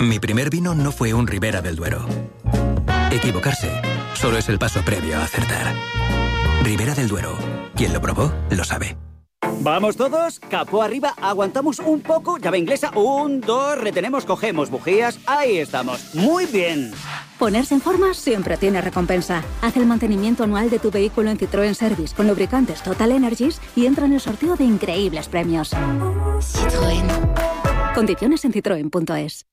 Mi primer vino no fue un Ribera del Duero. Equivocarse solo es el paso previo a acertar. Ribera del Duero. Quien lo probó, lo sabe. ¿Vamos todos? Capó arriba, aguantamos un poco, llave inglesa, 1, 2, retenemos, cogemos bujías, ahí estamos. Muy bien. Ponerse en forma siempre tiene recompensa. Haz el mantenimiento anual de tu vehículo en Citroën Service con lubricantes Total Energies y entra en el sorteo de increíbles premios. Citroën. Condiciones en citroen.es.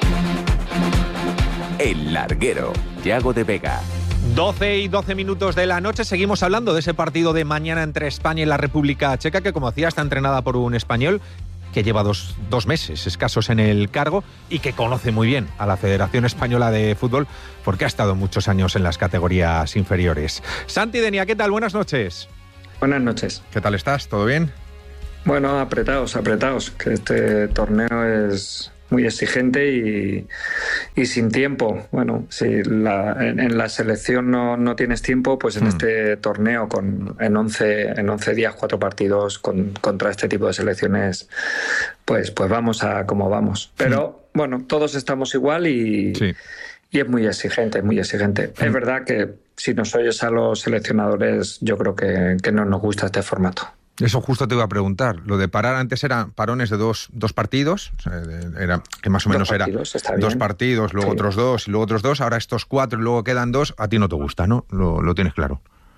El Larguero, Yago de Vega. 12 y 12 minutos de la noche, seguimos hablando de ese partido de mañana entre España y la República Checa, que como decía está entrenada por un español que lleva dos meses escasos en el cargo y que conoce muy bien a la Federación Española de Fútbol porque ha estado muchos años en las categorías inferiores. Santi Denia, ¿qué tal? Buenas noches. Buenas noches. ¿Qué tal estás? ¿Todo bien? Bueno, apretados, que este torneo es muy exigente y sin tiempo. Bueno, si en la selección no tienes tiempo, pues en este torneo en 11 días, 4 partidos contra este tipo de selecciones, pues vamos a como vamos. Pero bueno, todos estamos igual y es muy exigente, muy exigente. Es verdad que si nos oyes a los seleccionadores, yo creo que no nos gusta este formato. Eso justo te iba a preguntar. Lo de parar antes eran parones de dos partidos, o sea, que más o menos era 2 partidos, luego otros 2 y luego otros 2, ahora estos 4 y luego quedan 2, a ti no te gusta, ¿no? Lo tienes claro.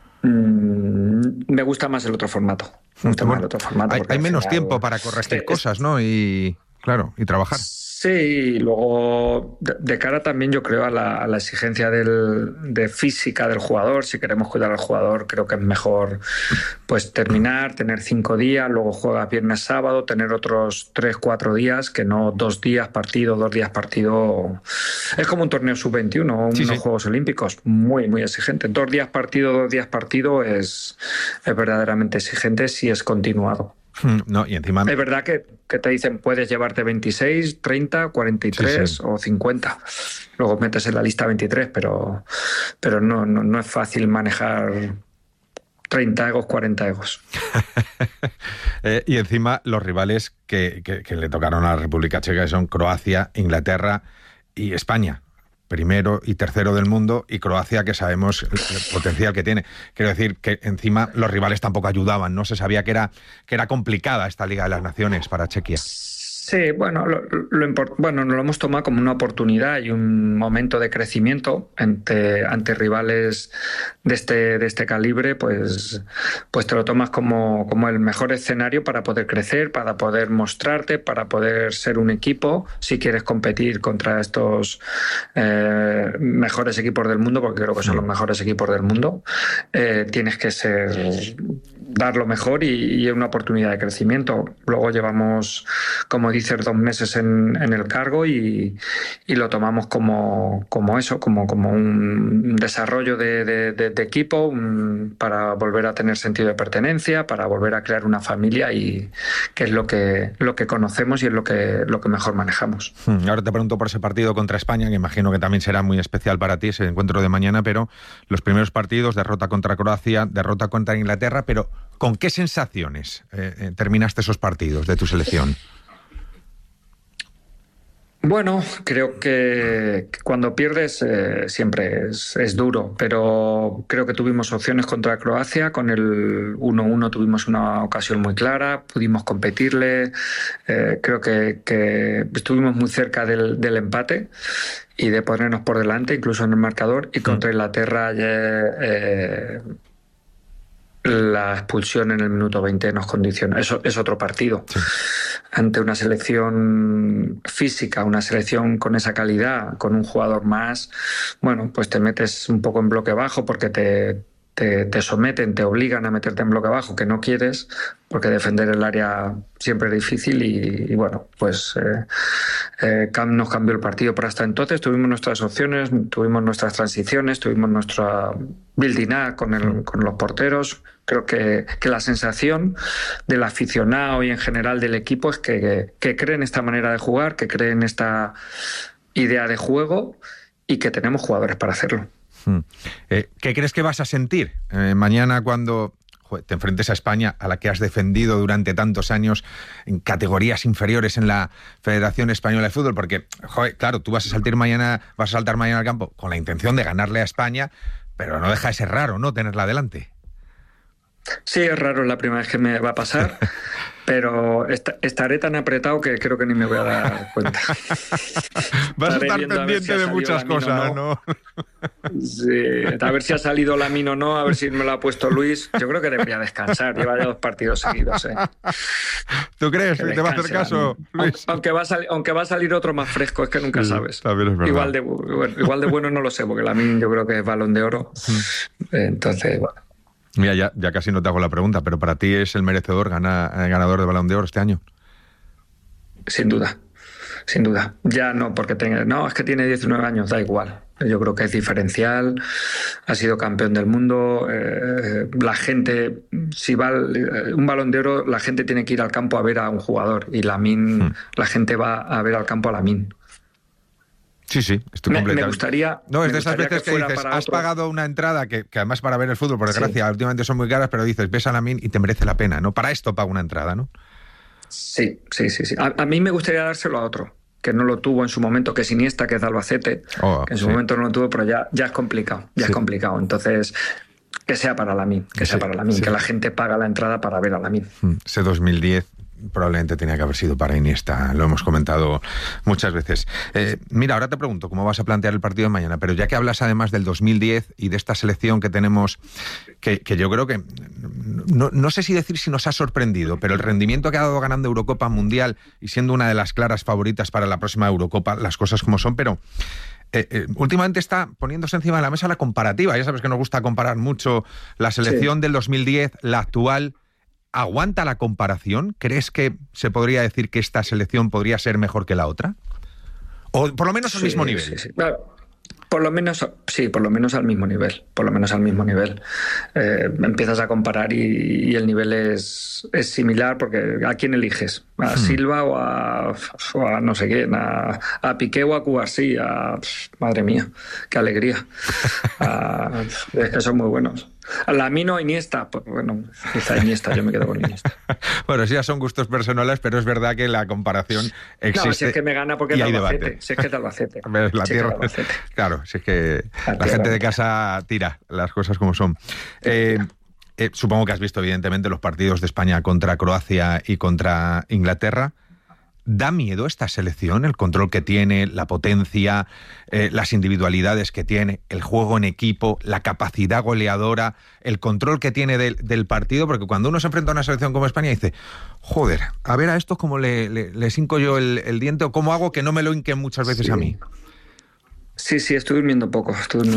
Me gusta más el otro formato. Hay menos tiempo para corregir cosas, ¿no? Y claro, y trabajar. Sí, y luego de cara también yo creo a la exigencia de física del jugador. Si queremos cuidar al jugador, creo que es mejor pues terminar, tener 5 días, luego juega viernes, sábado, tener otros 3, 4 días, que no 2 días partido, 2 días partido. Es como un torneo sub-21, unos Juegos Olímpicos, muy, muy exigente. 2 días partido, 2 días partido es verdaderamente exigente si es continuado. No, y encima... Es verdad que te dicen puedes llevarte 26, 30, 43 o 50. Luego metes en la lista 23, pero no es fácil manejar 30 egos, 40 egos. Y encima los rivales que le tocaron a la República Checa son Croacia, Inglaterra y España. Primero y tercero del mundo, y Croacia, que sabemos el potencial que tiene. Quiero decir que encima los rivales tampoco ayudaban, ¿no? Se sabía que era complicada esta Liga de las Naciones para Chequia. Sí, bueno, nos lo hemos tomado como una oportunidad y un momento de crecimiento ante rivales de este calibre, pues te lo tomas como el mejor escenario para poder crecer, para poder mostrarte, para poder ser un equipo, si quieres competir contra estos mejores equipos del mundo, porque creo que son los mejores equipos del mundo, tienes que dar lo mejor y es una oportunidad de crecimiento. Luego llevamos, como dices, 2 meses en el cargo y lo tomamos como un desarrollo de equipo, para volver a tener sentido de pertenencia, para volver a crear una familia, y que es lo que conocemos y es lo que mejor manejamos. Ahora te pregunto por ese partido contra España, que imagino que también será muy especial para ti, ese encuentro de mañana, pero los primeros partidos, derrota contra Croacia, derrota contra Inglaterra, pero ¿con qué sensaciones terminaste esos partidos de tu selección? Bueno, creo que cuando pierdes siempre es duro, pero creo que tuvimos opciones contra Croacia. Con el 1-1 tuvimos una ocasión muy clara, pudimos competirle. Creo que estuvimos muy cerca del empate y de ponernos por delante, incluso en el marcador. Y contra Inglaterra la expulsión en el minuto 20 nos condiciona. Eso es otro partido. Sí. Ante una selección física, una selección con esa calidad, con un jugador más, bueno, pues te metes un poco en bloque bajo porque te someten, te obligan a meterte en bloque bajo, que no quieres, porque defender el área siempre es difícil y bueno, pues nos cambió el partido. Pero hasta entonces tuvimos nuestras opciones, tuvimos nuestras transiciones, tuvimos nuestra building up con los porteros. Creo que la sensación del aficionado y en general del equipo es que creen esta manera de jugar, que creen esta idea de juego y que tenemos jugadores para hacerlo. ¿Qué crees que vas a sentir mañana cuando te enfrentes a España, a la que has defendido durante tantos años en categorías inferiores en la Federación Española de Fútbol, porque, claro, tú vas a saltar mañana al campo con la intención de ganarle a España, pero no deja de ser raro, ¿no?, tenerla delante. Sí, es raro, es la primera vez que me va a pasar, pero estaré tan apretado que creo que ni me voy a dar cuenta. Vas a estar pendiente de muchas cosas, ¿no? Sí, a ver si ha salido Lamine o no, a ver si me lo ha puesto Luis. Yo creo que debería descansar, lleva ya 2 partidos seguidos. ¿Tú crees que te va a hacer caso, Luis? Aunque va a salir otro más fresco, es que nunca sabes. También es verdad. Igual de bueno no lo sé, porque Lamine yo creo que es Balón de Oro. Entonces, bueno. Mira, ya casi no te hago la pregunta, pero ¿para ti es el merecedor ganador de Balón de Oro este año? Sin duda. Ya no, porque es que tiene 19 años, da igual. Yo creo que es diferencial, ha sido campeón del mundo. La gente, si va un Balón de Oro, la gente tiene que ir al campo a ver a un jugador, y Lamine, la gente va a ver al campo a Lamine. Sí, estoy completamente... Me gustaría... No, es de esas veces que dices, has pagado una entrada que además para ver el fútbol, por desgracia, últimamente son muy caras, pero dices, ves a Lamine y te merece la pena, ¿no? Para esto pago una entrada, ¿no? Sí. A mí me gustaría dárselo a otro, que no lo tuvo en su momento, que es Iniesta, que es de Albacete, que en su momento no lo tuvo, pero ya es complicado, es complicado. Entonces, que sea para Lamine, que la gente paga la entrada para ver a Lamine. Ese 2010... probablemente tenía que haber sido para Iniesta, lo hemos comentado muchas veces. Mira, ahora te pregunto cómo vas a plantear el partido de mañana, pero ya que hablas además del 2010 y de esta selección que tenemos, que yo creo que, no sé si decir si nos ha sorprendido, pero el rendimiento que ha dado ganando Eurocopa, Mundial y siendo una de las claras favoritas para la próxima Eurocopa, las cosas como son, pero... últimamente está poniéndose encima de la mesa la comparativa. Ya sabes que nos gusta comparar mucho la selección del 2010, la actual... ¿Aguanta la comparación? ¿Crees que se podría decir que esta selección podría ser mejor que la otra? ¿O por lo menos al mismo nivel? Sí. Claro. Por lo menos al mismo nivel. Empiezas a comparar y el nivel es similar, porque ¿a quién eliges? ¿A Silva o a no sé quién? ¿A Piqué o a Cubarsí? Madre mía, qué alegría. Es que son muy buenos. A Lamine o Iniesta, pues bueno, quizá Iniesta, yo me quedo con Iniesta. Bueno, sí, ya son gustos personales, pero es verdad que la comparación existe. No, si es que me gana porque es de Albacete. Si es que es de Albacete. Claro, si es que la gente de casa tira las cosas como son. Supongo que has visto, evidentemente, los partidos de España contra Croacia y contra Inglaterra. ¿Da miedo esta selección, el control que tiene, la potencia, las individualidades que tiene, el juego en equipo, la capacidad goleadora, el control que tiene del partido? Porque cuando uno se enfrenta a una selección como España dice, joder, a ver a estos cómo les hinco yo el diente, o cómo hago que no me lo hinquen muchas veces a mí. Sí, estoy durmiendo poco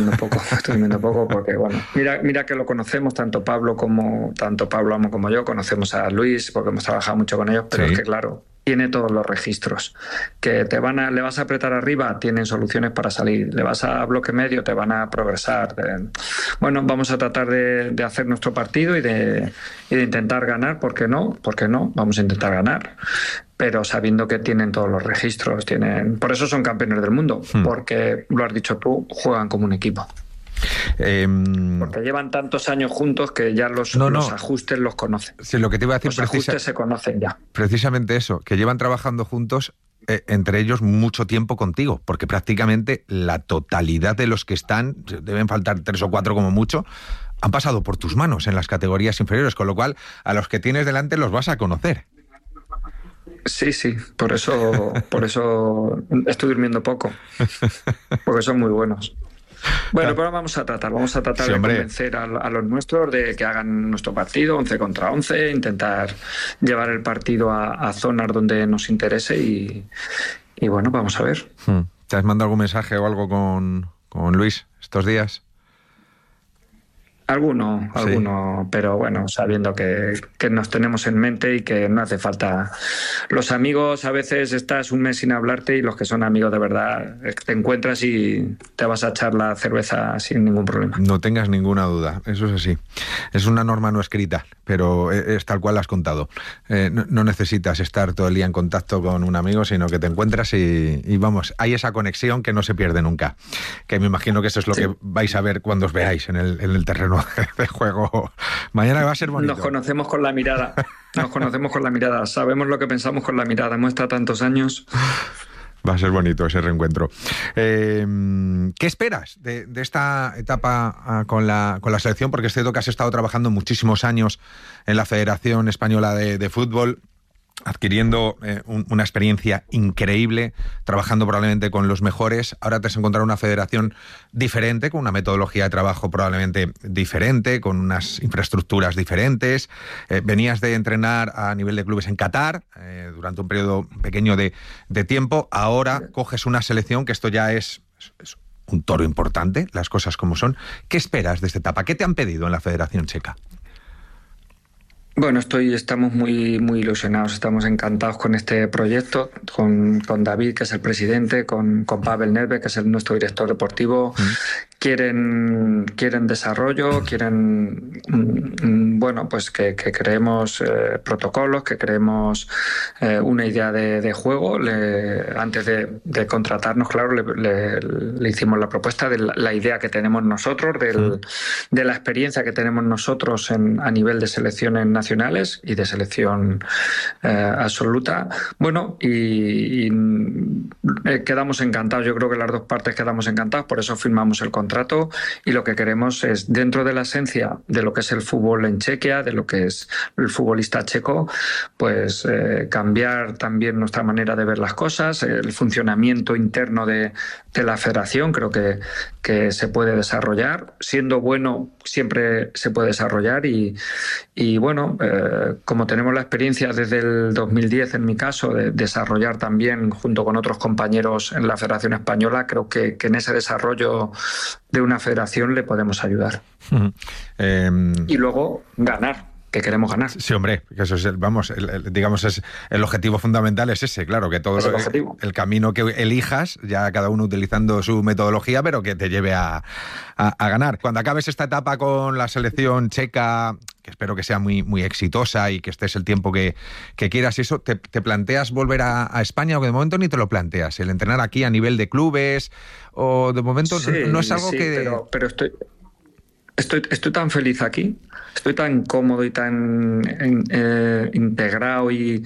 porque, bueno, mira que lo conocemos, tanto Pablo Amo como yo, conocemos a Luis porque hemos trabajado mucho con ellos, pero es que, claro, tiene todos los registros. Que le vas a apretar arriba, tienen soluciones para salir. Le vas a bloque medio, te van a progresar. Bueno, vamos a tratar de hacer nuestro partido y de intentar ganar. ¿Por qué no? Vamos a intentar ganar. Pero sabiendo que tienen todos los registros. Por eso son campeones del mundo. Porque, lo has dicho tú, juegan como un equipo. Porque llevan tantos años juntos que ya los ajustes los conocen. Sí, lo que te iba a decir, los ajustes se conocen ya. Precisamente eso, que llevan trabajando juntos, entre ellos mucho tiempo contigo, porque prácticamente la totalidad de los que están, deben faltar 3 o 4 como mucho, han pasado por tus manos en las categorías inferiores, con lo cual a los que tienes delante los vas a conocer. Sí, por eso estoy durmiendo poco, porque son muy buenos. Bueno, pero vamos a tratar de convencer a los nuestros de que hagan nuestro partido 11 contra 11, intentar llevar el partido a zonas donde nos interese y bueno, vamos a ver. ¿Te has mandado algún mensaje o algo con Luis estos días? Alguno, pero bueno, sabiendo que nos tenemos en mente y que no hace falta. Los amigos, a veces estás un mes sin hablarte y los que son amigos de verdad te encuentras y te vas a echar la cerveza sin ningún problema. No tengas ninguna duda, eso es así. Es una norma no escrita, pero es tal cual la has contado. No necesitas estar todo el día en contacto con un amigo, sino que te encuentras y vamos, hay esa conexión que no se pierde nunca. Que me imagino que eso es lo que vais a ver cuando os veáis en el terreno tipo de juego. Mañana va a ser bonito. Nos conocemos con la mirada. Sabemos lo que pensamos con la mirada. Hemos estado tantos años. Va a ser bonito ese reencuentro. ¿Qué esperas de esta etapa con la selección? Porque es cierto que has estado trabajando muchísimos años en la Federación Española de Fútbol, adquiriendo una experiencia increíble, trabajando probablemente con los mejores. Ahora te has encontrado una federación diferente, con una metodología de trabajo probablemente diferente, con unas infraestructuras diferentes. Venías de entrenar a nivel de clubes en Qatar durante un periodo pequeño de tiempo. Ahora coges una selección, que esto ya es un toro importante, las cosas como son. ¿Qué esperas de esta etapa? ¿Qué te han pedido en la Federación Checa? Bueno, estamos muy, muy ilusionados, estamos encantados con este proyecto, con David, que es el presidente, con Pavel Nedved, que es nuestro director deportivo. Quieren desarrollo, quieren pues que creemos protocolos, que creemos una idea de juego. Antes de contratarnos, claro, le hicimos la propuesta de la idea que tenemos nosotros, de la experiencia que tenemos nosotros a nivel de selecciones nacionales y de selección absoluta. Bueno, y quedamos encantados. Yo creo que las dos partes quedamos encantados, por eso firmamos el contrato, y lo que queremos es, dentro de la esencia de lo que es el fútbol en Chequia, de lo que es el futbolista checo, pues cambiar también nuestra manera de ver las cosas, el funcionamiento interno de la federación. Creo que se puede desarrollar. Siendo bueno, siempre se puede desarrollar y bueno, como tenemos la experiencia desde el 2010, en mi caso, de desarrollar también junto con otros compañeros en la Federación Española, creo que en ese desarrollo de una federación le podemos ayudar. Y luego ganar, que queremos ganar. Sí, hombre, que eso es digamos, es el objetivo fundamental, es ese, claro, que todo el camino que elijas, ya cada uno utilizando su metodología, pero que te lleve a ganar. Cuando acabes esta etapa con la selección checa, que espero que sea muy, muy exitosa y que estés el tiempo que quieras, y eso, ¿te planteas volver a España, o que de momento ni te lo planteas? ¿El entrenar aquí a nivel de clubes, o de momento no es algo que...? Pero estoy tan feliz aquí, estoy tan cómodo y tan integrado y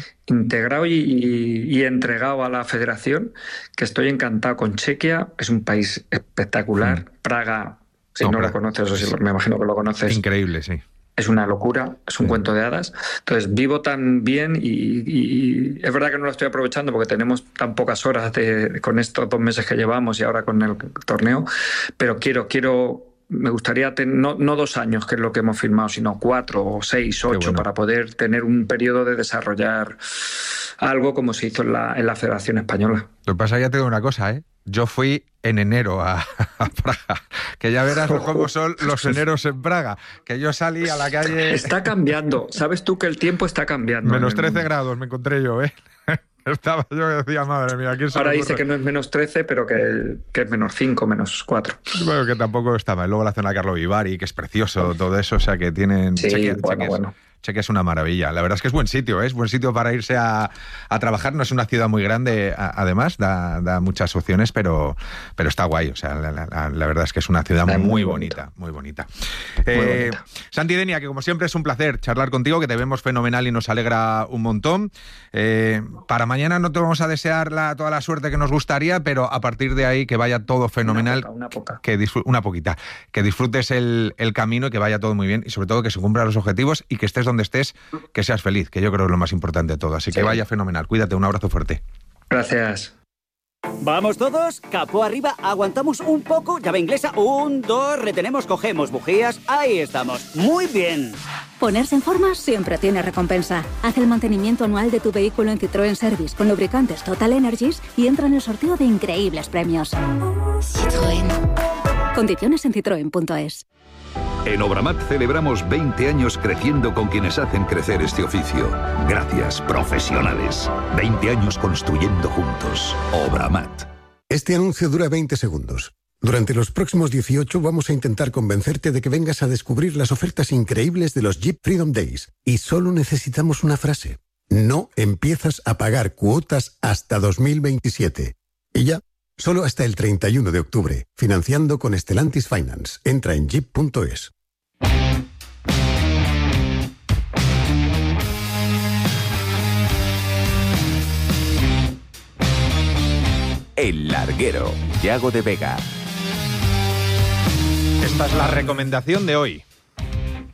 entregado a la federación, que estoy encantado con Chequia. Es un país espectacular. Praga, si no lo conoces, o me imagino que lo conoces. Increíble, sí. Es una locura, es un cuento de hadas. Entonces vivo tan bien y es verdad que no lo estoy aprovechando porque tenemos tan pocas horas con estos 2 meses que llevamos y ahora con el torneo, pero me gustaría no 2 años, que es lo que hemos firmado, sino 4, 6, 8, bueno, para poder tener un periodo de desarrollar algo como se hizo en la Federación Española. Lo que pasa, ya te digo una cosa, yo fui en enero a Praga, que ya verás cómo son los eneros en Praga, que yo salí a la calle... Está cambiando, sabes tú que el tiempo está cambiando. Menos 13 grados me encontré yo, Estaba yo que decía, madre mía, ¿quién se ahora dice que no es menos 13, pero que es menos 5, menos 4. Bueno, que tampoco está mal. Luego la zona de Carlo Vivari, que es precioso, todo eso, o sea, que tienen... Sí, bueno. Chequia es una maravilla. La verdad es que es buen sitio, es buen sitio para irse a trabajar. No es una ciudad muy grande, además, da muchas opciones, pero está guay. O sea, la verdad es que es una ciudad muy bonita, muy bonita. Santi Denia, que como siempre es un placer charlar contigo, que te vemos fenomenal y nos alegra un montón. Para mañana no te vamos a desear toda la suerte que nos gustaría, pero a partir de ahí que vaya todo fenomenal. Una poca. Una poquita. Que disfrutes el camino y que vaya todo muy bien, y sobre todo que se cumplan los objetivos y que estés donde estés, que seas feliz, que yo creo que es lo más importante de todo. Así que vaya fenomenal. Cuídate, un abrazo fuerte. Gracias. Vamos todos, capó arriba, aguantamos un poco, llave inglesa, 1, 2, retenemos, cogemos bujías, ahí estamos. Muy bien. Ponerse en forma siempre tiene recompensa. Haz el mantenimiento anual de tu vehículo en Citroën Service con lubricantes Total Energies y entra en el sorteo de increíbles premios. Citroën. Condiciones en citroen.es. En Obramat celebramos 20 años creciendo con quienes hacen crecer este oficio. Gracias, profesionales. 20 años construyendo juntos. Obramat. Este anuncio dura 20 segundos. Durante los próximos 18 vamos a intentar convencerte de que vengas a descubrir las ofertas increíbles de los Jeep Freedom Days. Y solo necesitamos una frase. No empiezas a pagar cuotas hasta 2027. Y ya, solo hasta el 31 de octubre. Financiando con Stellantis Finance. Entra en jeep.es. El Larguero, Yago de Vega. Esta es la recomendación de hoy.